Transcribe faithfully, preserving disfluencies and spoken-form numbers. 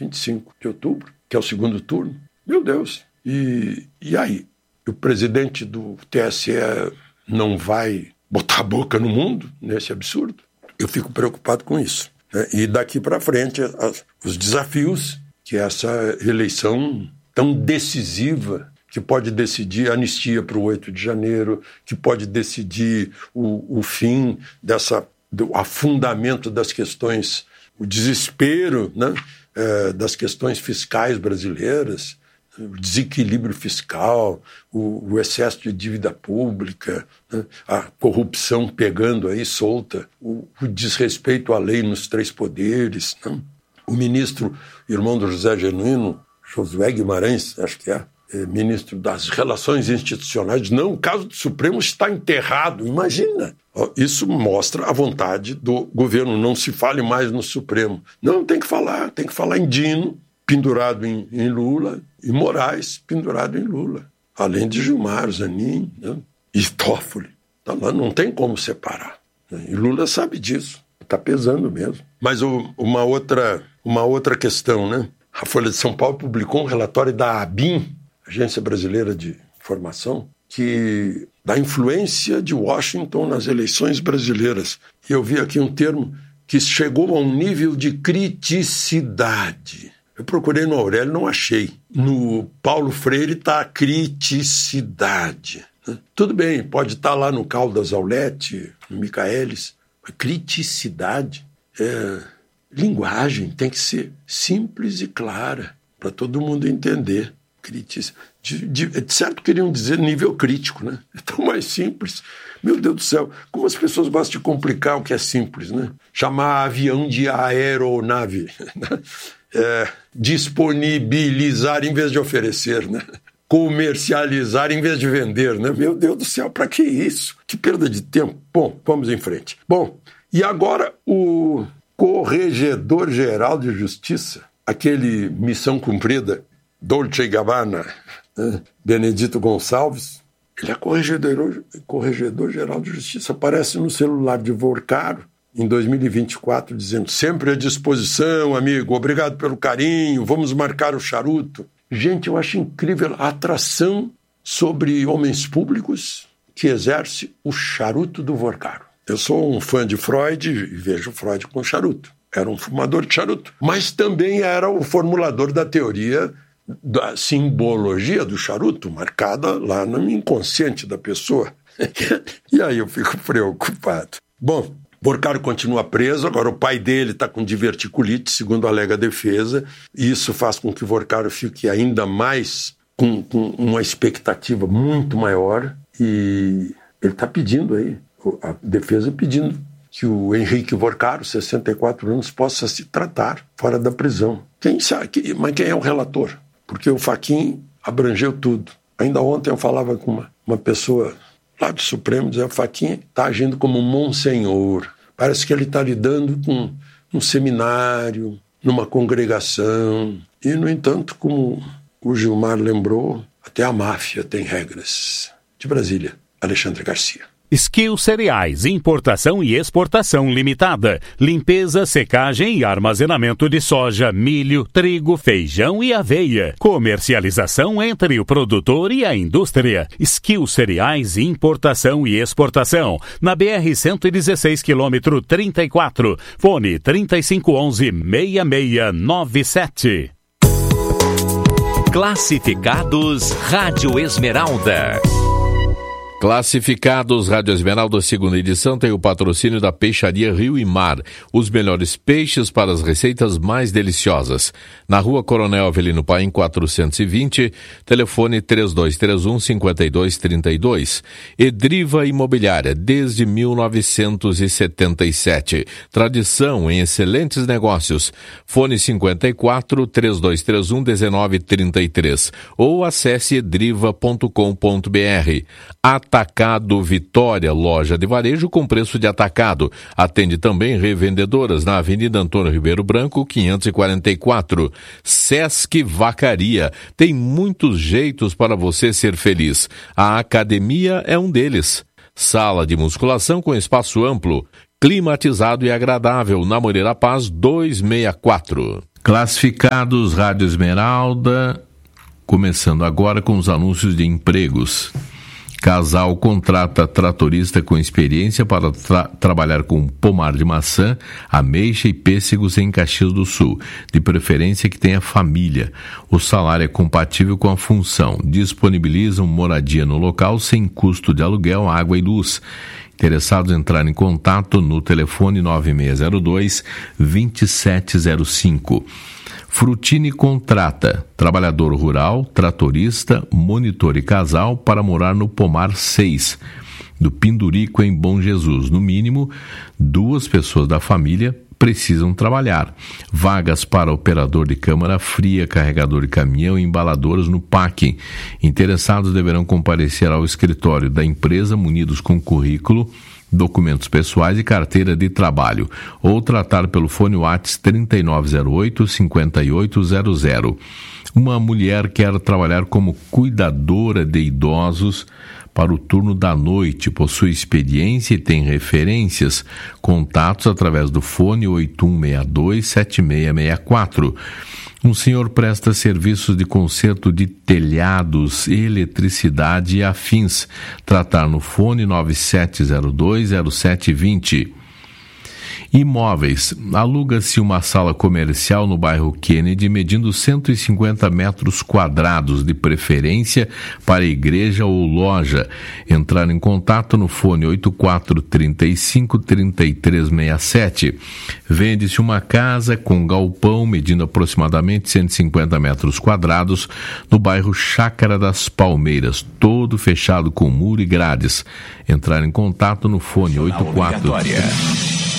vinte e cinco de outubro, que é o segundo turno. Meu Deus! E, e aí? O presidente do T S E não vai botar a boca no mundo nesse absurdo? Eu fico preocupado com isso. Né? E daqui para frente, as, os desafios que essa eleição tão decisiva, que pode decidir a anistia para o oito de janeiro, que pode decidir o, o fim dessa, do afundamento das questões, o desespero, né, é, das questões fiscais brasileiras, o desequilíbrio fiscal, o, o excesso de dívida pública, né, a corrupção pegando aí solta, o, o desrespeito à lei nos três poderes. Né? O ministro, irmão do José Genuíno, Josué Guimarães, acho que é, é, ministro das Relações Institucionais, não, o caso do Supremo está enterrado, imagina. Isso mostra a vontade do governo, não se fale mais no Supremo. Não, tem que falar, tem que falar em Dino, pendurado em, em Lula, e Moraes, pendurado em Lula. Além de Gilmar, Zanin, né? E Toffoli. Então, lá não tem como separar. Né? E Lula sabe disso. Está pesando mesmo. Mas o, uma, outra, uma outra questão, né? A Folha de São Paulo publicou um relatório da ABIN, Agência Brasileira de Informação, que da influência de Washington nas eleições brasileiras. E eu vi aqui um termo que chegou a um nível de criticidade. Eu procurei no Aurélio, não achei. No Paulo Freire está a criticidade. Tudo bem, pode estar lá no Caldas Aulete, no Michaelis. A criticidade é linguagem, tem que ser simples e clara, para todo mundo entender. Critis... De, de, de certo queriam dizer nível crítico, né? É tão mais simples. Meu Deus do céu, como as pessoas gostam de complicar o que é simples, né? Chamar avião de aeronave, né? É, disponibilizar em vez de oferecer, né? Comercializar em vez de vender, né? Meu Deus do céu, para que isso? Que perda de tempo. Bom, vamos em frente. Bom, e agora o Corregedor-Geral de Justiça, aquele missão cumprida, Dolce e Gabbana, né? Benedito Gonçalves, ele é corregedor, corregedor-geral de Justiça, aparece no celular de Vorcaro, em dois mil e vinte e quatro, dizendo: sempre à disposição, amigo, obrigado pelo carinho, vamos marcar o charuto. Gente, eu acho incrível a atração sobre homens públicos que exerce o charuto do Vorcaro. Eu sou um fã de Freud e vejo Freud com charuto. Era um fumador de charuto, mas também era o formulador da teoria da simbologia do charuto, marcada lá no inconsciente da pessoa. E aí eu fico preocupado. Bom, Vorcaro continua preso, agora o pai dele está com diverticulite, segundo alega a defesa, e isso faz com que Vorcaro fique ainda mais com, com uma expectativa muito maior, e ele está pedindo aí, a defesa pedindo que o Henrique Vorcaro, sessenta e quatro anos, possa se tratar fora da prisão. Quem sabe? Mas quem é o relator? Porque o Fachin abrangeu tudo. Ainda ontem eu falava com uma, uma pessoa lá do Supremo, dizendo que o Fachin está agindo como um monsenhor. Parece que ele está lidando com um seminário, numa congregação. E, no entanto, como o Gilmar lembrou, até a máfia tem regras. De Brasília, Alexandre Garcia. Skill Cereais, importação e exportação limitada. Limpeza, secagem e armazenamento de soja, milho, trigo, feijão e aveia. Comercialização entre o produtor e a indústria. Skill Cereais, importação e exportação. Na B R cento e dezesseis, quilômetro trinta e quatro. Fone trinta e cinco onze, seis seis nove sete. Classificados Rádio Esmeralda. Classificados Rádio Esmeralda, segunda edição, tem o patrocínio da Peixaria Rio e Mar. Os melhores peixes para as receitas mais deliciosas. Na Rua Coronel Avelino Paim, quatrocentos e vinte, telefone três dois três um, cinco dois três dois. Edriva Imobiliária, desde mil novecentos e setenta e sete. Tradição em excelentes negócios. Fone cinquenta e quatro, três dois três um, dezenove trinta e três. Ou acesse edriva ponto com ponto b r. Atacado Vitória, loja de varejo com preço de atacado. Atende também revendedoras na Avenida Antônio Ribeiro Branco, quinhentos e quarenta e quatro. Sesc Vacaria. Tem muitos jeitos para você ser feliz. A academia é um deles. Sala de musculação com espaço amplo, climatizado e agradável, na Moreira Paz duzentos e sessenta e quatro. Classificados Rádio Esmeralda, começando agora com os anúncios de empregos. Casal contrata tratorista com experiência para tra- trabalhar com pomar de maçã, ameixa e pêssegos em Caxias do Sul, de preferência que tenha família. O salário é compatível com a função. Disponibilizam moradia no local sem custo de aluguel, água e luz. Interessados entrar em contato no telefone nove seis zero dois, dois sete zero cinco. Frutini contrata trabalhador rural, tratorista, monitor e casal para morar no Pomar seis, do Pindurico, em Bom Jesus. No mínimo, duas pessoas da família precisam trabalhar. Vagas para operador de câmara fria, carregador de caminhão e embaladoras no P A C. Interessados deverão comparecer ao escritório da empresa munidos com currículo, documentos pessoais e carteira de trabalho, ou tratar pelo fone WhatsApp trinta e nove zero oito, cinquenta e oito zero zero. Uma mulher quer trabalhar como cuidadora de idosos para o turno da noite, possui experiência e tem referências. Contatos através do fone oito um seis dois, sete seis seis quatro. Um senhor presta serviços de conserto de telhados, eletricidade e afins. Tratar no fone nove sete zero dois, zero sete dois zero. Imóveis. Aluga-se uma sala comercial no bairro Kennedy, medindo cento e cinquenta metros quadrados, de preferência para igreja ou loja. Entrar em contato no fone oito quatro três cinco, três três seis sete. Vende-se uma casa com galpão, medindo aproximadamente cento e cinquenta metros quadrados, no bairro Chácara das Palmeiras, todo fechado com muro e grades. Entrar em contato no fone oito quatro...